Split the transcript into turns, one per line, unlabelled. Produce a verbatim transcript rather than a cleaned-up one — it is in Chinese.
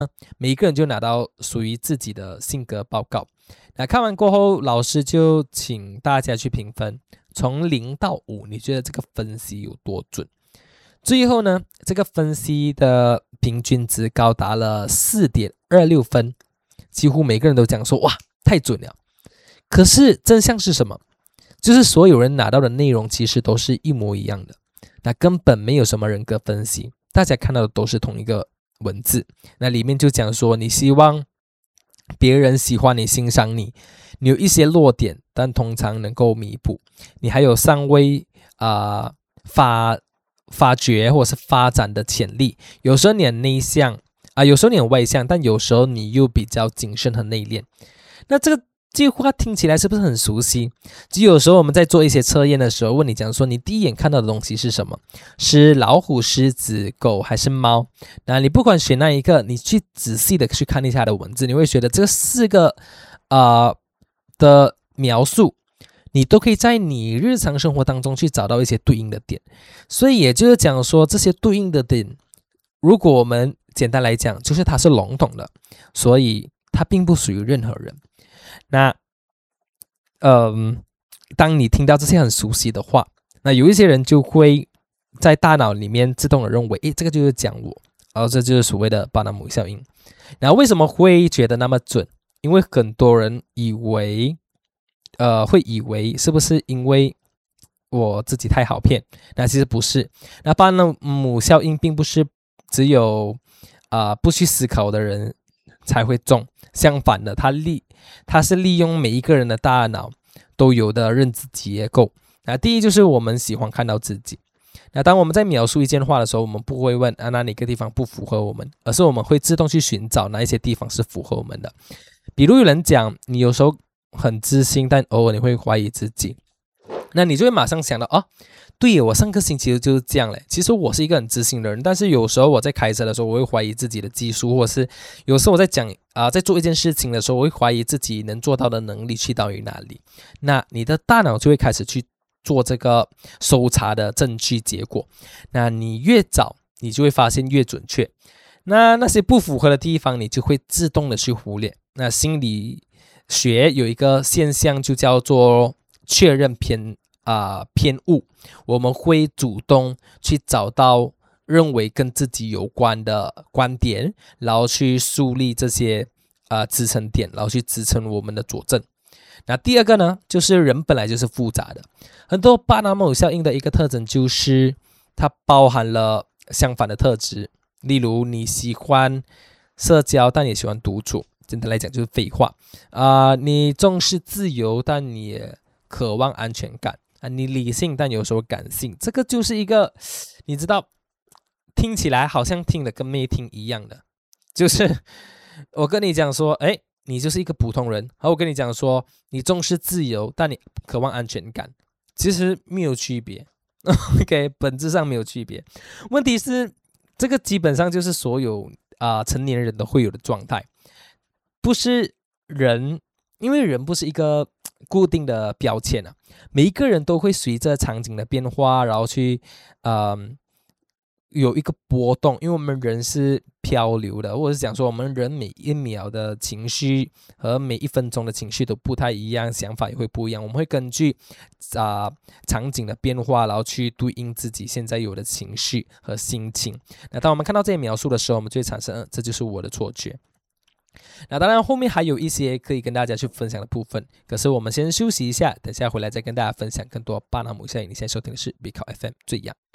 每一个人就拿到属于自己的性格报告。那看完过后，老师就请大家去评分，从零到五，你觉得这个分析有多准？最后呢，这个分析的平均值高达了 四点二六分，几乎每个人都讲说哇，太准了。可是真相是什么？就是所有人拿到的内容其实都是一模一样的，那根本没有什么人格分析，大家看到的都是同一个文字。那里面就讲说，你希望别人喜欢你、欣赏你，你有一些弱点，但通常能够弥补。你还有尚未啊、呃、发发掘或者是发展的潜力。有时候你很内向啊、呃，有时候你很外向，但有时候你又比较谨慎和内敛。那这个这句话听起来是不是很熟悉？就有时候我们在做一些测验的时候，问你讲说你第一眼看到的东西是什么？是老虎、狮子、狗还是猫？那你不管选哪一个，你去仔细的去看一下它的文字，你会觉得这四个呃的描述，你都可以在你日常生活当中去找到一些对应的点。所以也就是讲说，这些对应的点，如果我们简单来讲，就是它是笼统的，所以它并不属于任何人。那，嗯，当你听到这些很熟悉的话，那有一些人就会在大脑里面自动的认为，诶，这个就是讲我，然后这就是所谓的巴纳姆效应。那为什么会觉得那么准？因为很多人以为，呃，会以为是不是因为我自己太好骗？那其实不是。那巴纳姆效应并不是只有啊、呃、不去思考的人才会中。相反的，它利它是利用每一个人的大脑都有的认知结构。那第一就是我们喜欢看到自己。那当我们在描述一件话的时候，我们不会问啊哪哪个地方不符合我们，而是我们会自动去寻找哪一些地方是符合我们的。比如有人讲你有时候很自信，但偶尔你会怀疑自己，那你就会马上想到哦，对耶，我上个星期就是这样嘞。其实我是一个很自信的人，但是有时候我在开车的时候，我会怀疑自己的技术，或者是有时候我在讲啊、呃，在做一件事情的时候，我会怀疑自己能做到的能力去到于哪里。那你的大脑就会开始去做这个搜查的证据结果。那你越早，你就会发现越准确。那那些不符合的地方，你就会自动的去忽略。那心理学有一个现象就叫做确认偏啊、呃、偏误，我们会主动去找到认为跟自己有关的观点，然后去树立这些呃支撑点，然后去支撑我们的佐证。那第二个呢，就是人本来就是复杂的，很多巴纳姆效应的一个特征就是它包含了相反的特质，例如你喜欢社交，但也喜欢独处。简单来讲就是废话啊、呃！你重视自由，但你也渴望安全感啊！你理性，但有时候感性。这个就是一个，你知道，听起来好像听的跟没听一样的。就是我跟你讲说，哎，你就是一个普通人；而我跟你讲说，你重视自由，但你渴望安全感，其实没有区别。OK， 本质上没有区别。问题是，这个基本上就是所有啊、呃、成年人都会有的状态。不是人，因为人不是一个固定的标签啊，每一个人都会随着场景的变化，然后去，嗯，有一个波动，因为我们人是漂流的，或者是讲说我们人每一秒的情绪和每一分钟的情绪都不太一样，想法也会不一样，我们会根据啊、呃、场景的变化，然后去对应自己现在有的情绪和心情。那当我们看到这些描述的时候，我们就会产生，嗯，这就是我的错觉。那当然后面还有一些可以跟大家去分享的部分，可是我们先休息一下，等下回来再跟大家分享更多巴纳姆效应。你现在收听的是 B 考 F M 最阳。